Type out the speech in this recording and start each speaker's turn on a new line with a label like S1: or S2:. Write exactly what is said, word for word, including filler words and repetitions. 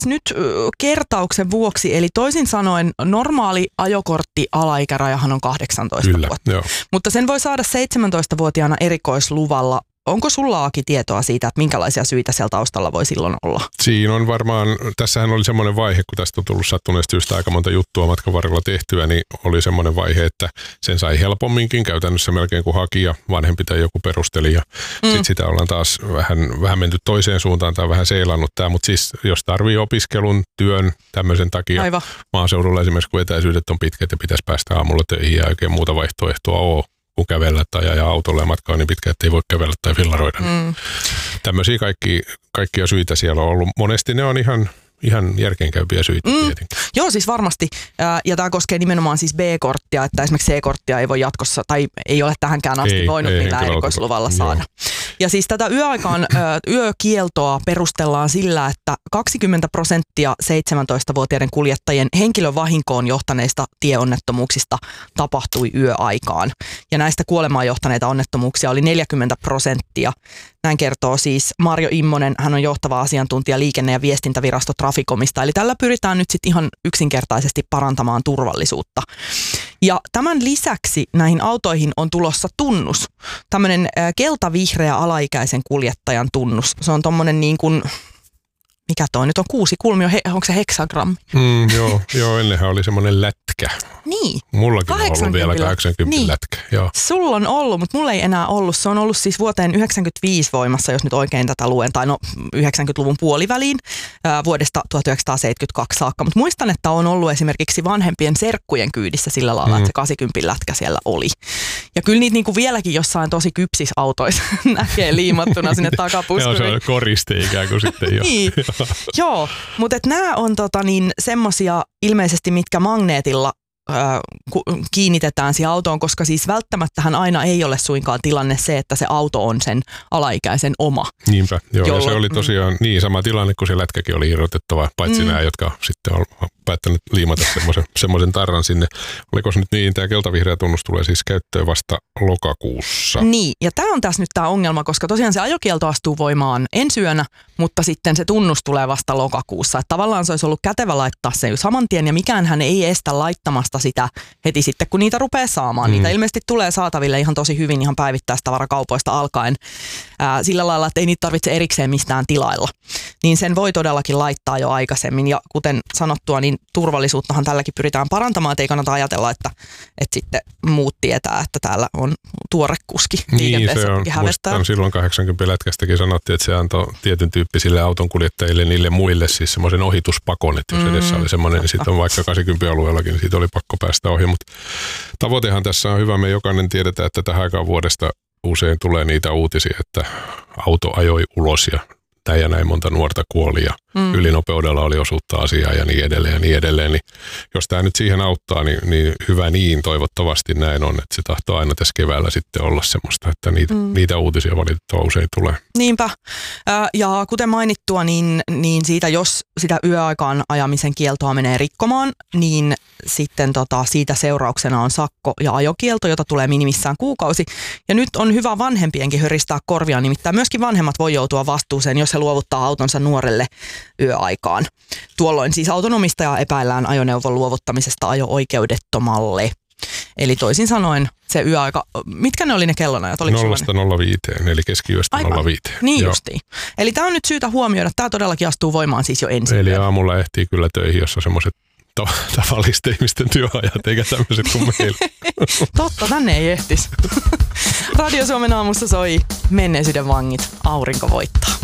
S1: nyt kertauksen vuoksi, eli toisin sanoen normaali ajokortti alaikärajahan on kahdeksantoista
S2: Kyllä,
S1: vuotta,
S2: joo.
S1: mutta sen voi saada seitsemäntoistavuotiaana erikoisluvalla. Onko sulla, Aki, tietoa siitä, että minkälaisia syitä siellä taustalla voi silloin olla?
S2: Siinä on varmaan, tässähän oli semmoinen vaihe, kun tästä on tullut sattuneesta syystä aika monta juttua matkan varrella tehtyä, niin oli semmoinen vaihe, että sen sai helpomminkin käytännössä melkein kuin hakija, vanhempi tai joku perusteli ja mm. sitten sitä ollaan taas vähän, vähän menty toiseen suuntaan tai vähän seilannut tämä, mutta siis jos tarvii opiskelun, työn, tämmöisen takia Aivan. maaseudulla esimerkiksi kun etäisyydet on pitkät ja pitäisi päästä aamulla töihin ja oikein muuta vaihtoehtoa ole, kun kävellä tai ajaa autolla ja matkaa niin pitkä, että ei voi kävellä tai fillaroida. Mm. Tämmöisiä kaikki, kaikkia syitä siellä on ollut. Monesti ne on ihan, ihan järkeenkäyviä syitä mm. tietenkin.
S1: Joo, siis varmasti. Ja tämä koskee nimenomaan siis B-korttia, että esimerkiksi C-korttia ei voi jatkossa, tai ei ole tähänkään asti ei, voinut ei, millään erikoisluvalla saada. Joo. Ja siis tätä yöaikaan yökieltoa perustellaan sillä, että kaksikymmentä prosenttia seitsemäntoistavuotiaiden kuljettajien henkilövahinkoon johtaneista tieonnettomuuksista tapahtui yöaikaan. Ja näistä kuolemaan johtaneita onnettomuuksia oli neljäkymmentä prosenttia. Näin kertoo siis Marjo Immonen, hän on johtava asiantuntija liikenne- ja viestintävirasto Traficomista. Eli tällä pyritään nyt sitten ihan yksinkertaisesti parantamaan turvallisuutta. Ja tämän lisäksi näihin autoihin on tulossa tunnus. Tämmöinen keltavihreä alaikäisen kuljettajan tunnus. Se on tommonen niin kuin, mikä toi nyt on, kuusi kulmio, he, onko se heksagrammi?
S2: Mm, joo, joo, ennenhän oli semmoinen lätkä.
S1: Niin.
S2: Mullakin on ollut vielä kahdeksankymmentä niin. lätkä. Joo.
S1: Sulla on ollut, mutta mulla ei enää ollut. Se on ollut siis vuoteen yhdeksänkymmentäviisi voimassa, jos nyt oikein tätä luen, tai no yhdeksänkymmentäluvun puoliväliin ää, vuodesta tuhatyhdeksänsataaseitsemänkymmentäkaksi saakka. Mutta muistan, että on ollut esimerkiksi vanhempien serkkujen kyydissä sillä lailla, mm. että se kahdeksankymmentä lätkä siellä oli. Ja kyllä niitä niinku vieläkin jossain tosi kypsissä autoissa näkee liimattuna sinne takapuskuriin.
S2: Joo, se on koriste ikään kuin sitten jo.
S1: Niin. Joo, mutta nämä on tota niin, semmosia ilmeisesti, mitkä magneetilla kiinnitetään siihen autoon, koska siis välttämättähän aina ei ole suinkaan tilanne se, että se auto on sen alaikäisen oma.
S2: Niinpä, joo, jolloin, ja se oli
S1: mm.
S2: tosiaan niin sama tilanne, kun se lätkäkin oli irrotettava, paitsi mm. nämä, jotka sitten on päättänyt liimata semmoisen, semmoisen tarran sinne. Oliko se nyt niin, tämä keltavihreä tunnus tulee siis käyttöön vasta lokakuussa.
S1: Niin, ja tämä on tässä nyt tämä ongelma, koska tosiaan se ajokielto astuu voimaan ensi yönä, mutta sitten se tunnus tulee vasta lokakuussa. Että tavallaan se olisi ollut kätevä laittaa se jo saman tien, ja mikäänhän ei estä laittamasta sitä heti sitten, kun niitä rupeaa saamaan. Mm. Niitä ilmeisesti tulee saataville ihan tosi hyvin ihan päivittäistavarakaupoista alkaen ää, sillä lailla, että ei niitä tarvitse erikseen mistään tilailla. Niin sen voi todellakin laittaa jo aikaisemmin, ja kuten sanottua, niin turvallisuuttahan tälläkin pyritään parantamaan, että ei kannata ajatella, että, että sitten muut tietää, että täällä on tuore kuski liikenteessä.
S2: Niin, se on, muistan silloin kahdeksankymmentä lätkästäkin sanottiin, että se antoi tietyn tyyppisille autonkuljettajille, niille muille siis semmoisen ohituspakon, että jos mm, edessä oli semmoinen, niin sitten on vaikka kahdeksankymmentä-alueellakin, niin siitä oli pakko päästä ohi, mutta tavoitehan tässä on hyvä, me jokainen tiedetään, että tähän aikaan vuodesta usein tulee niitä uutisia, että auto ajoi ulos ja tämä ja näin monta nuorta kuoli ja mm. ylinopeudella oli osuutta asiaa ja niin edelleen ja niin edelleen. Niin jos tämä nyt siihen auttaa, niin, niin hyvä niin, toivottavasti näin on, että se tahtoo aina tässä keväällä sitten olla semmoista, että niitä, mm. niitä uutisia valitettavasti usein tulee.
S1: Niinpä. Ja kuten mainittua, niin, niin siitä jos sitä yöaikaan ajamisen kieltoa menee rikkomaan, niin sitten tota, siitä seurauksena on sakko ja ajokielto, jota tulee minimissään kuukausi. Ja nyt on hyvä vanhempienkin höristää korvia, nimittäin myöskin vanhemmat voi joutua vastuuseen, jos he luovuttaa autonsa nuorelle yöaikaan. Tuolloin siis autonomistajaa epäillään ajoneuvon luovuttamisesta ajo-oikeudettomalle. Eli toisin sanoen se yöaika, mitkä ne oli ne kellonajat?
S2: Nollasta nolla viiteen, eli keskiyöstä nolla viiteen.
S1: Niin justiin. Eli tämä on nyt syytä huomioida. Tämä todellakin astuu voimaan siis jo ensin.
S2: Eli aamulla ehtii kyllä töihin, jos on semmoiset tavallisten ihmisten työajat, eikä tämmöiset kuin meillä.
S1: Totta, tänne ei ehtisi. Radio Suomen aamussa soi Menneisyyden vangit, aurinko voittaa.